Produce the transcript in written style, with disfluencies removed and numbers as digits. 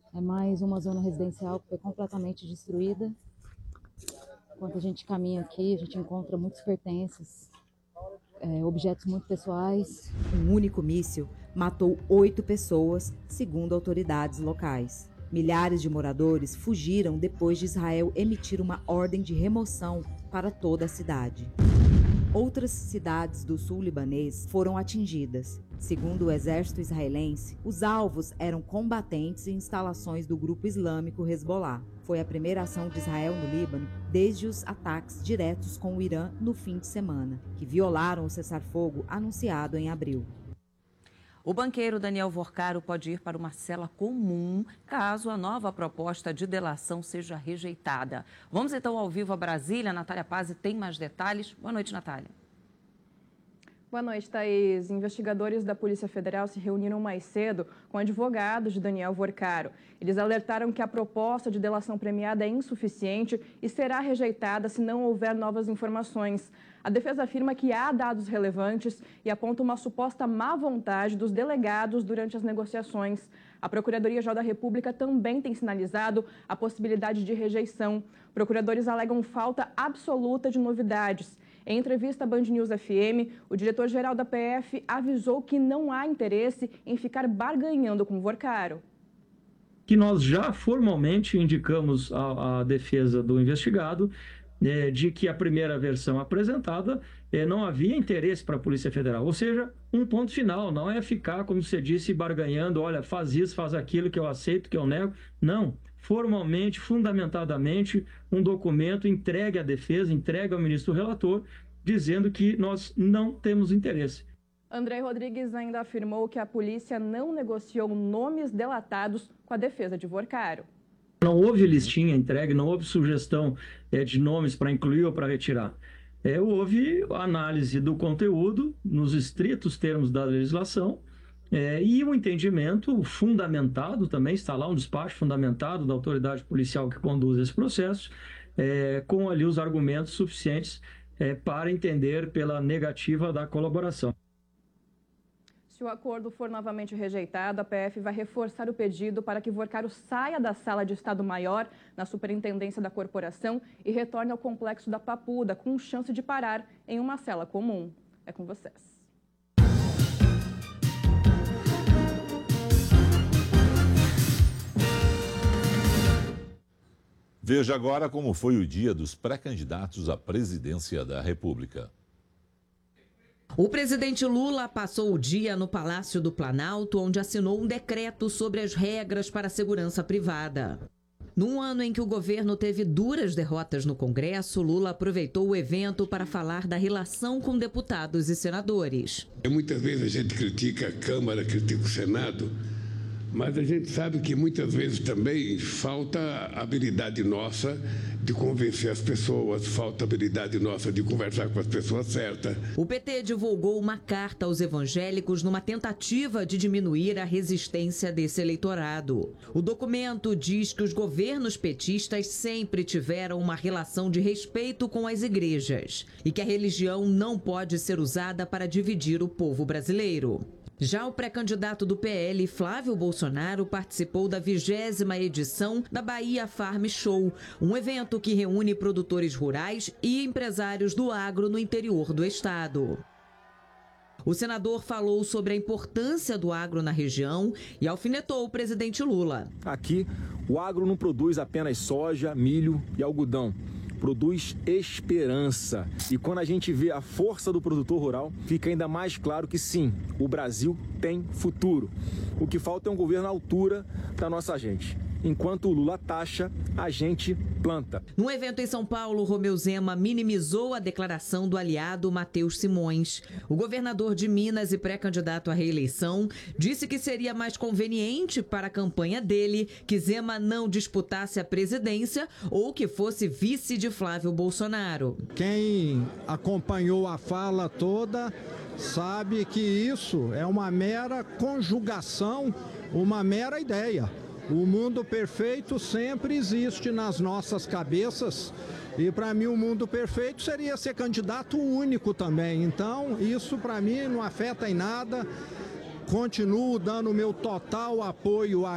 É mais uma zona residencial que foi completamente destruída. Enquanto a gente caminha aqui, a gente encontra muitos pertences, objetos muito pessoais. Um único míssil matou 8 pessoas, segundo autoridades locais. Milhares de moradores fugiram depois de Israel emitir uma ordem de remoção para toda a cidade. Outras cidades do sul libanês foram atingidas. Segundo o exército israelense, os alvos eram combatentes e instalações do grupo islâmico Hezbollah. Foi a primeira ação de Israel no Líbano desde os ataques diretos com o Irã no fim de semana, que violaram o cessar-fogo anunciado em abril. O banqueiro Daniel Vorcaro pode ir para uma cela comum caso a nova proposta de delação seja rejeitada. Vamos então ao vivo a Brasília. Natália Pazzi tem mais detalhes. Boa noite, Natália. Boa noite, Thaís. Investigadores da Polícia Federal se reuniram mais cedo com advogados de Daniel Vorcaro. Eles alertaram que a proposta de delação premiada é insuficiente e será rejeitada se não houver novas informações. A defesa afirma que há dados relevantes e aponta uma suposta má vontade dos delegados durante as negociações. A Procuradoria-Geral da República também tem sinalizado a possibilidade de rejeição. Procuradores alegam falta absoluta de novidades. Em entrevista à Band News FM, o diretor-geral da PF avisou que não há interesse em ficar barganhando com o Vorcaro. Que nós já formalmente indicamos à defesa do investigado de que a primeira versão apresentada não havia interesse para a Polícia Federal. Ou seja, um ponto final, não é ficar, como você disse, barganhando, olha, faz isso, faz aquilo, que eu aceito, que eu nego. Não. Formalmente, fundamentadamente, um documento entregue à defesa, entregue ao ministro relator, dizendo que nós não temos interesse. André Rodrigues ainda afirmou que a polícia não negociou nomes delatados com a defesa de Vorcaro. Não houve listinha entregue, não houve sugestão de nomes para incluir ou para retirar. Houve análise do conteúdo nos estritos termos da legislação e um entendimento fundamentado também, está lá um despacho fundamentado da autoridade policial que conduz esse processo, com ali os argumentos suficientes para entender pela negativa da colaboração. Se o acordo for novamente rejeitado, a PF vai reforçar o pedido para que Vorcaro saia da sala de Estado-Maior na superintendência da corporação e retorne ao complexo da Papuda, com chance de parar em uma cela comum. É com vocês. Veja agora como foi o dia dos pré-candidatos à presidência da República. O presidente Lula passou o dia no Palácio do Planalto, onde assinou um decreto sobre as regras para a segurança privada. Num ano em que o governo teve duras derrotas no Congresso, Lula aproveitou o evento para falar da relação com deputados e senadores. Muitas vezes a gente critica a Câmara, critica o Senado, mas a gente sabe que muitas vezes também falta habilidade nossa de convencer as pessoas, falta habilidade nossa de conversar com as pessoas certas. O PT divulgou uma carta aos evangélicos numa tentativa de diminuir a resistência desse eleitorado. O documento diz que os governos petistas sempre tiveram uma relação de respeito com as igrejas e que a religião não pode ser usada para dividir o povo brasileiro. Já o pré-candidato do PL, Flávio Bolsonaro, participou da 20ª edição da Bahia Farm Show, um evento que reúne produtores rurais e empresários do agro no interior do estado. O senador falou sobre a importância do agro na região e alfinetou o presidente Lula. Aqui, o agro não produz apenas soja, milho e algodão. Produz esperança. E quando a gente vê a força do produtor rural, fica ainda mais claro que sim, o Brasil tem futuro. O que falta é um governo à altura da nossa gente. Enquanto o Lula taxa, a gente planta. No evento em São Paulo, Romeu Zema minimizou a declaração do aliado Matheus Simões. O governador de Minas e pré-candidato à reeleição disse que seria mais conveniente para a campanha dele que Zema não disputasse a presidência ou que fosse vice de Flávio Bolsonaro. Quem acompanhou a fala toda sabe que isso é uma mera conjugação, uma mera ideia. O mundo perfeito sempre existe nas nossas cabeças e para mim o mundo perfeito seria ser candidato único também. Então isso para mim não afeta em nada, continuo dando o meu total apoio a